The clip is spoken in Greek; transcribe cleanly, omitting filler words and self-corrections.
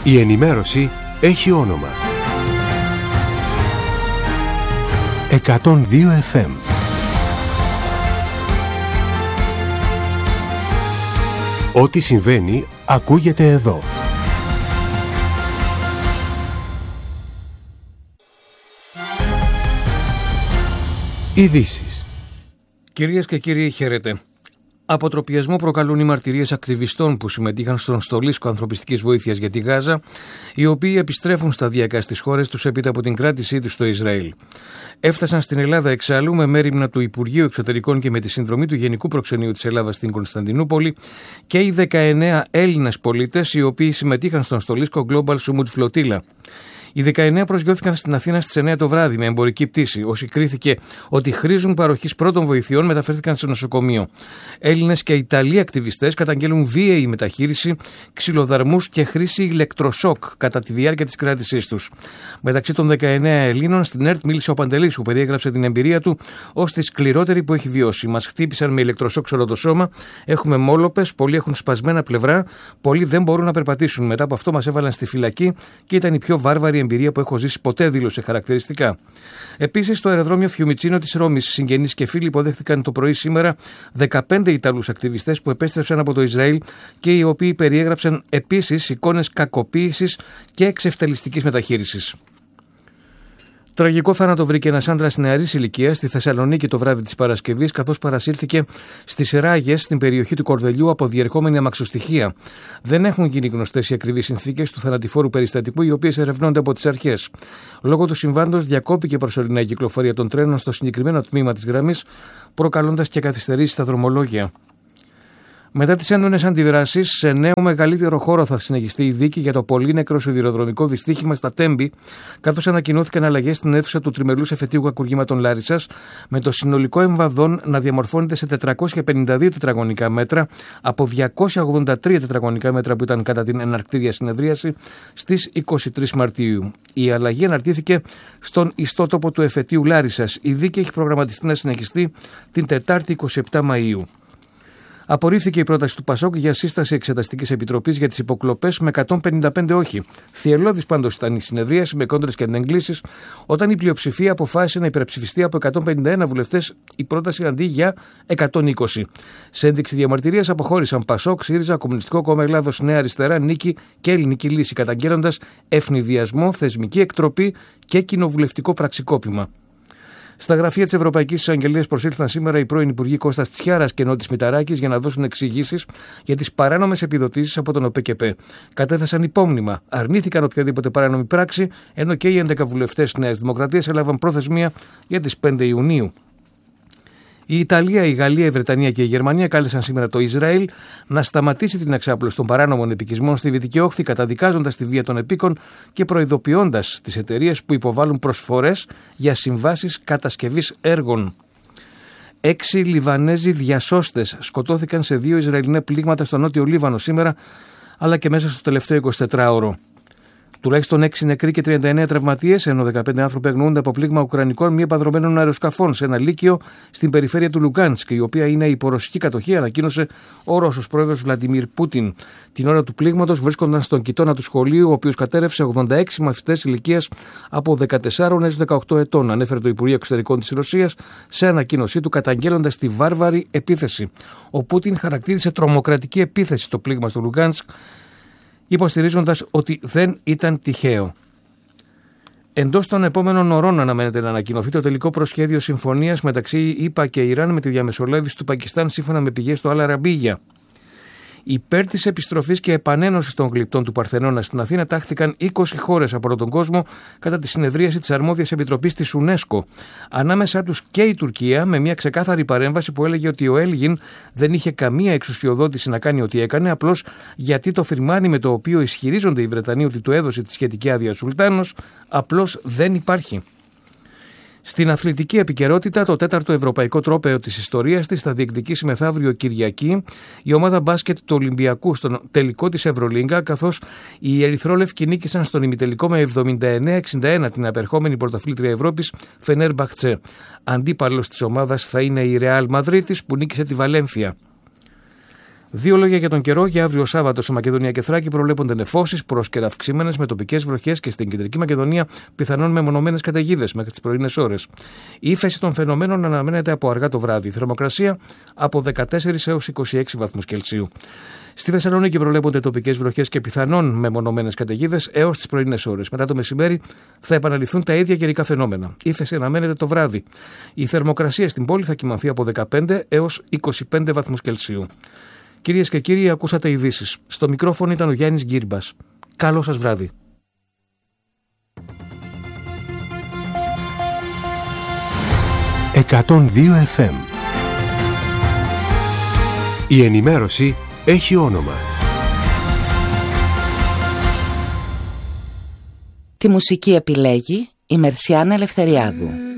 Η ενημέρωση έχει όνομα. 102 FM. Ό,τι συμβαίνει ακούγεται εδώ. Ειδήσεις. Κυρίες και κύριοι, χαίρετε. Αποτροπιασμό προκαλούν οι μαρτυρίες ακτιβιστών που συμμετείχαν στον στολίσκο ανθρωπιστικής βοήθειας για τη Γάζα, οι οποίοι επιστρέφουν σταδιακά στις χώρες τους έπειτα από την κράτησή τους στο Ισραήλ. Έφτασαν στην Ελλάδα εξάλλου με μέριμνα του Υπουργείου Εξωτερικών και με τη συνδρομή του Γενικού Προξενείου της Ελλάδας στην Κωνσταντινούπολη και οι 19 Έλληνες πολίτες οι οποίοι συμμετείχαν στον στολίσκο Global Sumut Flotilla. Οι 19 προσγειώθηκαν στην Αθήνα στις 9 το βράδυ με εμπορική πτήση. Όσοι κρίθηκε ότι χρήζουν παροχής πρώτων βοηθειών μεταφέρθηκαν σε νοσοκομείο. Έλληνες και Ιταλοί ακτιβιστές καταγγέλουν βίαιη μεταχείριση, ξυλοδαρμούς και χρήση ηλεκτροσόκ κατά τη διάρκεια της κράτησής τους. Μεταξύ των 19 Ελλήνων στην ΕΡΤ μίλησε ο Παντελής, που περιέγραψε την εμπειρία του ως τη σκληρότερη που έχει βιώσει. Μας χτύπησαν με ηλεκτροσόκ σε όλο το σώμα, έχουμε μόλοπες, πολλοί έχουν σπασμένα πλευρά, πολλοί δεν μπορούν να περπατήσουν. Μετά από αυτό μας έβαλαν στη φυλακή και ήταν η πιο βάρβαρη εμπειρία που έχω ζήσει ποτέ, δήλωσε χαρακτηριστικά. Επίσης, στο αεροδρόμιο Φιουμιτσίνο της Ρώμης, συγγενείς και φίλοι υποδέχθηκαν το πρωί σήμερα 15 Ιταλούς ακτιβιστές που επέστρεψαν από το Ισραήλ και οι οποίοι περιέγραψαν επίσης εικόνες κακοποίησης και εξευτελιστικής μεταχείρισης. Τραγικό θάνατο βρήκε ένας άντρας νεαρής ηλικίας στη Θεσσαλονίκη το βράδυ της Παρασκευής, καθώς παρασύρθηκε στις Ράγες, στην περιοχή του Κορδελιού, από διερχόμενη αμαξοστοιχεία. Δεν έχουν γίνει γνωστές οι ακριβείς συνθήκες του θανατηφόρου περιστατικού, οι οποίες ερευνώνται από τις αρχές. Λόγω του συμβάντος, διακόπηκε προσωρινά η κυκλοφορία των τρένων στο συγκεκριμένο τμήμα της γραμμής, προκαλώντας και καθυστερήσεις στα δρομολόγια. Μετά τις έντονες αντιδράσεις, σε νέο μεγαλύτερο χώρο θα συνεχιστεί η δίκη για το πολύνεκρο σιδηροδρομικό δυστύχημα στα Τέμπη, καθώς ανακοινώθηκαν αλλαγές στην αίθουσα του τριμελούς εφετείου κακουργήματων Λάρισσας, με το συνολικό εμβαδόν να διαμορφώνεται σε 452 τετραγωνικά μέτρα από 283 τετραγωνικά μέτρα που ήταν κατά την εναρκτήρια συνεδρίαση στις 23 Μαρτίου. Η αλλαγή αναρτήθηκε στον ιστότοπο του εφετείου Λάρισσας. Η δίκη έχει προγραμματιστεί να συνεχιστεί την Τετάρτη 27 Μαΐου. Απορρίφθηκε η πρόταση του ΠΑΣΟΚ για σύσταση Εξεταστικής Επιτροπής για τις υποκλοπές με 155 όχι. Θυελλώδης πάντως ήταν η συνεδρίαση με κόντρες και αντεγκλήσεις, όταν η πλειοψηφία αποφάσισε να υπερψηφιστεί από 151 βουλευτές η πρόταση αντί για 120. Σε ένδειξη διαμαρτυρίας αποχώρησαν ΠΑΣΟΚ, ΣΥΡΙΖΑ, Κομμουνιστικό Κόμμα Ελλάδος, Νέα Αριστερά, Νίκη και Ελληνική Λύση, καταγγέλλοντας ευνηδιασμό, θεσμική εκτροπή και κοινοβουλευτικό πραξικόπημα. Στα γραφεία της Ευρωπαϊκής Εισαγγελίας προσήλθαν σήμερα οι πρώην Υπουργοί Κώστας Τσιάρας και Νότης Μηταράκης για να δώσουν εξηγήσεις για τις παράνομες επιδοτήσεις από τον ΟΠΕΚΕΠΕ. Κατέθεσαν υπόμνημα, αρνήθηκαν οποιαδήποτε παράνομη πράξη, ενώ και οι 11 βουλευτές της Νέας Δημοκρατίας έλαβαν προθεσμία για τις 5 Ιουνίου. Η Ιταλία, η Γαλλία, η Βρετανία και η Γερμανία κάλεσαν σήμερα το Ισραήλ να σταματήσει την εξάπλωση των παράνομων επικισμών στη Δυτική Όχθη, καταδικάζοντας τη βία των επίκων και προειδοποιώντας τις εταιρείες που υποβάλλουν προσφορές για συμβάσεις κατασκευής έργων. 6 Λιβανέζοι διασώστες σκοτώθηκαν σε 2 Ισραηλινά πλήγματα στο νότιο Λίβανο σήμερα, αλλά και μέσα στο τελευταίο 24ωρο. Τουλάχιστον 6 νεκροί και 39 τραυματίες, ενώ 15 άνθρωποι αγνοούνται από πλήγμα ουκρανικών μη επανδρομένων αεροσκαφών σε ένα λύκειο στην περιφέρεια του Λουγκάνσκ, η οποία είναι υπό ρωσική κατοχή, ανακοίνωσε ο Ρώσος πρόεδρος Βλαντιμίρ Πούτιν. Την ώρα του πλήγματος βρίσκονταν στον κοιτώνα του σχολείου, ο οποίος κατέρρευσε 86 μαθητές ηλικίας από 14 έως 18 ετών, ανέφερε το Υπουργείο Εξωτερικών της Ρωσίας σε ανακοίνωσή του, καταγγέλλοντας τη βάρβαρη επίθεση. Ο Πούτιν χαρακτήρισε τρομοκρατική επίθεση το πλήγμα στο Λουγκάνσκ, υποστηρίζοντας ότι δεν ήταν τυχαίο. Εντός των επόμενων ωρών αναμένεται να ανακοινωθεί το τελικό προσχέδιο συμφωνίας μεταξύ ΗΠΑ και Ιράν με τη διαμεσολάβηση του Πακιστάν, σύμφωνα με πηγές στο Αλ-Αραμπίγια. Υπέρ της επιστροφής και επανένωσης των γλυπτών του Παρθενώνα στην Αθήνα τάχθηκαν 20 χώρες από όλο τον κόσμο κατά τη συνεδρίαση της Αρμόδιας Επιτροπής της UNESCO. Ανάμεσά τους και η Τουρκία, με μια ξεκάθαρη παρέμβαση που έλεγε ότι ο Έλγιν δεν είχε καμία εξουσιοδότηση να κάνει ό,τι έκανε, απλώς γιατί το φυρμάνι με το οποίο ισχυρίζονται οι Βρετανοί ότι του έδωσε τη σχετική άδεια Σουλτάνος, απλώς δεν υπάρχει. Στην αθλητική επικαιρότητα, το 4ο Ευρωπαϊκό Τρόπαιο της ιστορίας της θα διεκδικήσει μεθαύριο Κυριακή η ομάδα μπάσκετ του Ολυμπιακού στον τελικό της Ευρωλίγκα, καθώς οι ερυθρόλευκοι νίκησαν στον ημιτελικό με 79-61 την απερχόμενη πρωταθλήτρια Ευρώπης Φενέρμπαχτσε. Αντίπαλος της ομάδας θα είναι η Ρεάλ Μαδρίτης, που νίκησε τη Βαλένθια. Δύο λόγια για τον καιρό. Για αύριο Σάββατο σε Μακεδονία και Θράκη προβλέπονται νεφώσεις, πρόσκαιρα αυξημένες με τοπικές βροχές και στην κεντρική Μακεδονία πιθανόν μεμονωμένες καταιγίδες μέχρι τις πρωινές ώρες. Η ύφεση των φαινομένων αναμένεται από αργά το βράδυ. Η θερμοκρασία από 14 έως 26 βαθμούς Κελσίου. Στη Θεσσαλονίκη προβλέπονται τοπικές βροχές και πιθανόν μεμονωμένες καταιγίδες έως τις πρωινές ώρες. Μετά το μεσημέρι θα επαναληφθούν τα ίδια καιρικά φαινόμενα. Η ύφεση αναμένεται το βράδυ. Η θερμοκρασία στην πόλη θα κυμανθεί από 15 έως 25 βαθμούς Κελσίου. Κυρίες και κύριοι, ακούσατε ειδήσεις. Στο μικρόφωνο ήταν ο Γιάννης Γκύρμπας. Καλό σας βράδυ. FM. Η ενημέρωση έχει όνομα. Τη μουσική επιλέγει η Μερσιάνα Ελευθεριάδου.